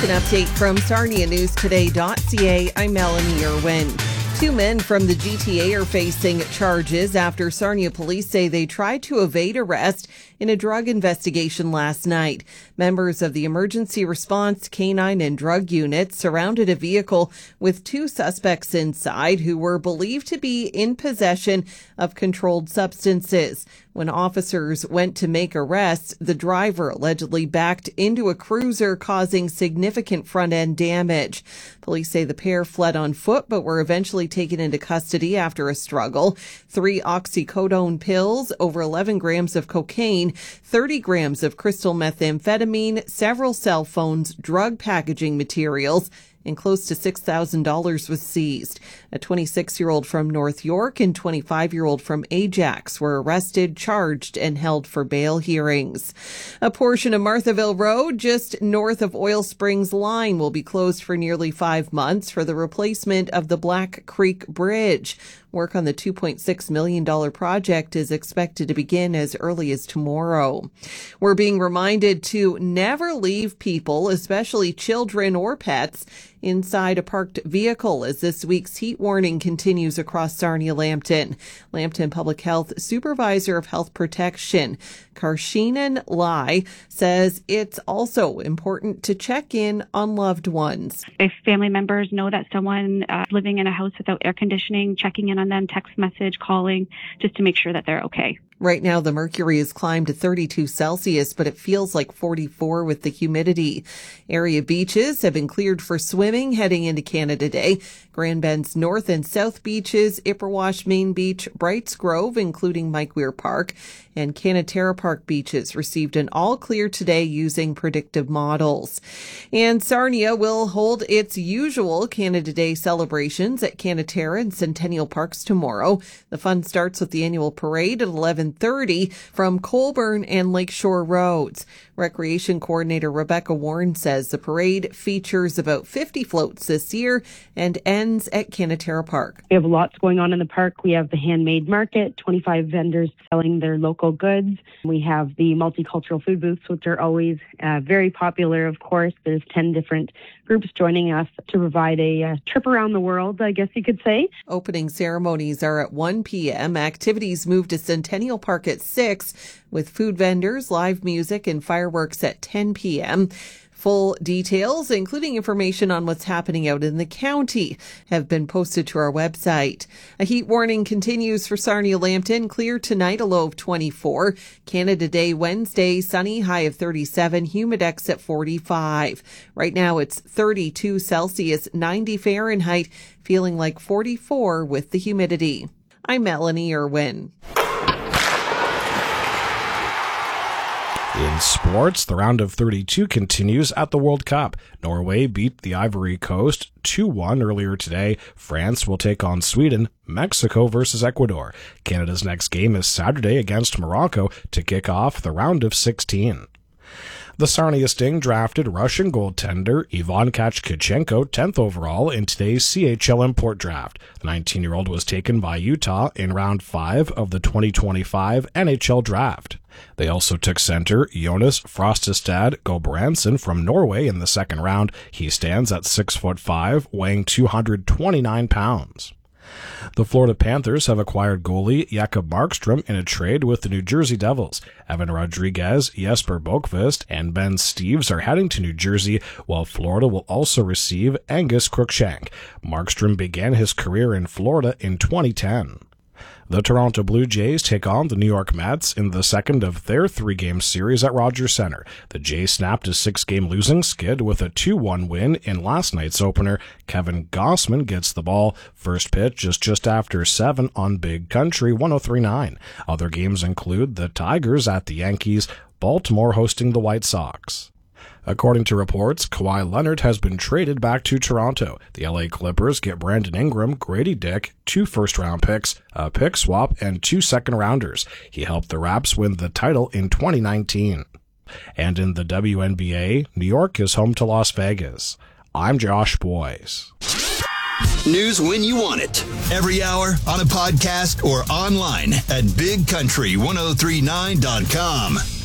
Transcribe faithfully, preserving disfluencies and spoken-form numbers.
With an update from Sarnia News Today dot C A, I'm Melanie Irwin. Two men from the G T A are facing charges after Sarnia police say they tried to evade arrest in a drug investigation last night. Members of the emergency response, canine and drug unit surrounded a vehicle with two suspects inside who were believed to be in possession of controlled substances. When officers went to make arrests, the driver allegedly backed into a cruiser, causing significant front-end damage. Police say the pair fled on foot but were eventually taken into custody after a struggle. Three oxycodone pills, over eleven grams of cocaine, thirty grams of crystal methamphetamine, several cell phones, drug packaging materials, and close to six thousand dollars was seized. A twenty-six-year-old from North York and twenty-five-year-old from Ajax were arrested, charged, and held for bail hearings. A portion of Marthaville Road, just north of Oil Springs Line, will be closed for nearly five months for the replacement of the Black Creek Bridge. Work on the two point six million dollars project is expected to begin as early as tomorrow. We're being reminded to never leave people, especially children or pets, inside a parked vehicle as this week's heat warning continues across Sarnia-Lambton. Lambton Public Health Supervisor of Health Protection, Karshinan Lai, says it's also important to check in on loved ones. If family members know that someone uh, living in a house without air conditioning, checking in on them, text message, calling, just to make sure that they're okay. Right now, the mercury has climbed to thirty-two Celsius, but it feels like forty-four with the humidity. Area beaches have been cleared for swimming heading into Canada Day. Grand Bend's North and South beaches, Ipperwash Main Beach, Brights Grove, including Mike Weir Park, and Canatera Park beaches received an all clear today using predictive models. And Sarnia will hold its usual Canada Day celebrations at Canatera and Centennial Parks tomorrow. The fun starts with the annual parade at eleven thirty from Colborne and Lakeshore Roads. Recreation Coordinator Rebecca Warren says the parade features about fifty floats this year and ends at Canatera Park. We have lots going on in the park. We have the handmade market, twenty-five vendors selling their local goods. We have the multicultural food booths, which are always uh, very popular, of course. There's ten different groups joining us to provide a uh, trip around the world, I guess you could say. Opening ceremonies are at one p.m. Activities move to Centennial Park at six, with food vendors, live music, and fireworks at ten p.m. Full details, including information on what's happening out in the county, have been posted to our website. A heat warning continues for Sarnia-Lambton. Clear tonight, a low of twenty-four. Canada Day Wednesday, sunny, high of thirty-seven. Humidex at forty-five. Right now it's thirty-two Celsius, ninety Fahrenheit, feeling like forty-four with the humidity. I'm Melanie Irwin. In sports, the round of thirty-two continues at the World Cup. Norway beat the Ivory Coast two one earlier today. France will take on Sweden. Mexico versus Ecuador. Canada's next game is Saturday against Morocco to kick off the round of sixteen. The Sarnia Sting drafted Russian goaltender Ivan Kachkichenko tenth overall in today's C H L import draft. The nineteen-year-old was taken by Utah in round five of the twenty twenty-five N H L draft. They also took center Jonas Frostestad Gulbrandsen from Norway in the second round. He stands at six foot five, weighing two hundred twenty-nine pounds. The Florida Panthers have acquired goalie Jakob Markstrom in a trade with the New Jersey Devils. Evan Rodriguez, Jesper Bokvist, and Ben Steeves are heading to New Jersey, while Florida will also receive Angus Cruikshank. Markstrom began his career in Florida in twenty ten. The Toronto Blue Jays take on the New York Mets in the second of their three-game series at Rogers Center. The Jays snapped a six-game losing skid with a two one win in last night's opener. Kevin Gossman gets the ball. First pitch is just after seven on Big Country one oh three point nine. Other games include the Tigers at the Yankees, Baltimore hosting the White Sox. According to reports, Kawhi Leonard has been traded back to Toronto. The L A Clippers get Brandon Ingram, Grady Dick, two first-round picks, a pick swap, and two second-rounders. He helped the Raps win the title in twenty nineteen. And in the W N B A, New York is home to Las Vegas. I'm Josh Boyce. News when you want it. Every hour, on a podcast, or online at big country ten thirty-nine dot com.